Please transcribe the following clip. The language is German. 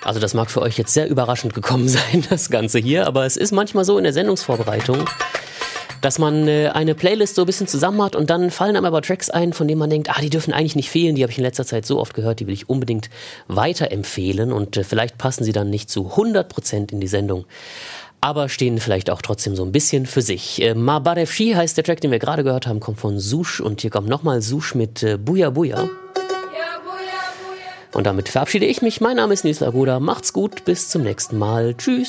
Also das mag für euch jetzt sehr überraschend gekommen sein, das Ganze hier, aber es ist manchmal so in der Sendungsvorbereitung, dass man eine Playlist so ein bisschen zusammen hat und dann fallen einem aber Tracks ein, von denen man denkt, die dürfen eigentlich nicht fehlen, die habe ich in letzter Zeit so oft gehört, die will ich unbedingt weiterempfehlen und vielleicht passen sie dann nicht zu 100% in die Sendung, aber stehen vielleicht auch trotzdem so ein bisschen für sich. Ma Barefshi heißt der Track, den wir gerade gehört haben, kommt von Sush und hier kommt nochmal Sush mit Buja Buja. Und damit verabschiede ich mich. Mein Name ist Nils Agoda. Macht's gut, bis zum nächsten Mal. Tschüss.